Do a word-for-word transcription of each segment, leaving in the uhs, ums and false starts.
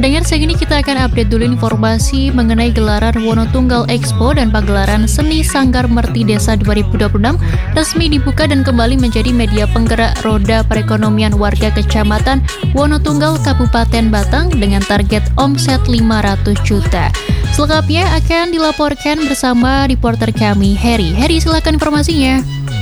Pendengar, segini kita akan update dulu informasi mengenai gelaran Wonotunggal Expo dan pagelaran Seni Sanggar Merti Desa dua ribu dua puluh enam resmi dibuka dan kembali menjadi media penggerak roda perekonomian warga Kecamatan Wonotunggal, Kabupaten Batang dengan target omset lima ratus juta. Selengkapnya akan dilaporkan bersama reporter kami, Heri. Heri, silakan informasinya.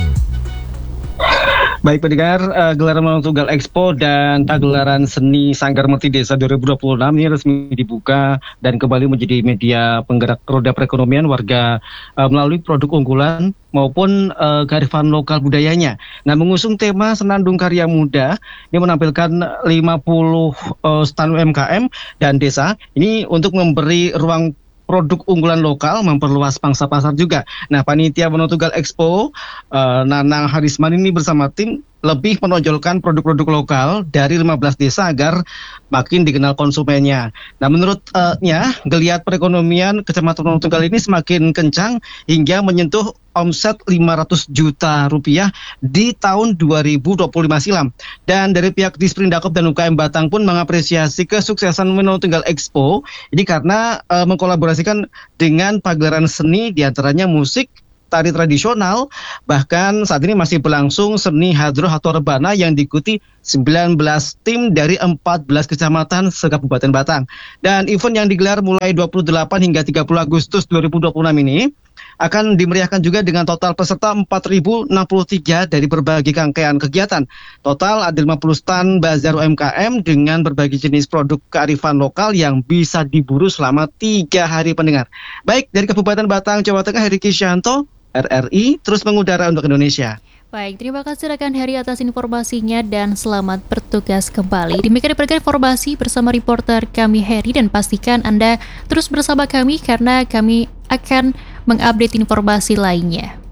Baik pendengar, uh, gelaran Wonotunggal Expo dan pagelaran Seni Sanggar Merti Desa dua ribu dua puluh enam ini resmi dibuka dan kembali menjadi media penggerak roda perekonomian warga uh, melalui produk unggulan maupun uh, kearifan lokal budayanya. Nah, mengusung tema Senandung Karya Muda, ini menampilkan lima puluh uh, stand U M K M dan desa ini untuk memberi ruang produk unggulan lokal, memperluas pangsa pasar juga. Nah, panitia Wonotunggal Expo, uh, Nanang Harisman ini bersama tim lebih menonjolkan produk-produk lokal dari lima belas desa agar makin dikenal konsumennya. Nah, menurutnya, geliat perekonomian Kecamatan Wonotunggal ini semakin kencang hingga menyentuh omset lima ratus juta rupiah di tahun dua ribu dua puluh lima silam. Dan dari pihak Disperindakob dan U K M Batang pun mengapresiasi kesuksesan Wonotunggal Expo ini karena e, mengkolaborasikan dengan pagelaran seni diantaranya musik, tari tradisional, bahkan saat ini masih berlangsung seni hadroh atau rebana yang diikuti sembilan belas tim dari empat belas kecamatan se-Kabupaten Batang. Dan event yang digelar mulai dua puluh delapan hingga tiga puluh Agustus dua ribu dua puluh enam ini akan dimeriahkan juga dengan total peserta empat ribu enam puluh tiga dari berbagai rangkaian kegiatan. Total ada lima puluh stand bazar U M K M dengan berbagai jenis produk kearifan lokal yang bisa diburu selama tiga hari pendengar. Baik, dari Kabupaten Batang, Jawa Tengah, Heri Kisyanto, R R I, terus mengudara untuk Indonesia. Baik, terima kasih rekan Heri atas informasinya dan selamat bertugas kembali. Demikian rekan informasi bersama reporter kami Heri, dan pastikan Anda terus bersama kami karena kami akan mengupdate informasi lainnya.